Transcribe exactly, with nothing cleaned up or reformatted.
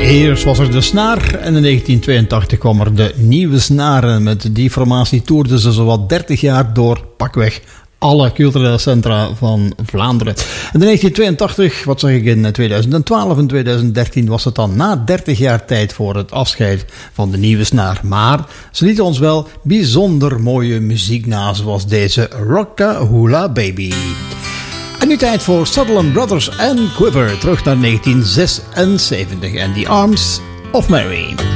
Eerst was er de snaar en in negentien tweeëntachtig kwam er de nieuwe snaren. Met die formatie toerden ze zowat dertig jaar door pakweg alle culturele centra van Vlaanderen. En in negentien tweeëntachtig, wat zeg ik, in tweeduizend twaalf en tweeduizend dertien was het dan na dertig jaar tijd voor het afscheid van de nieuwe snaar. Maar ze lieten ons wel bijzonder mooie muziek na, zoals deze Rockahula Baby. En nu tijd voor Sutherland Brothers and Quiver, terug naar negentien zesenzeventig en The Arms of Mary.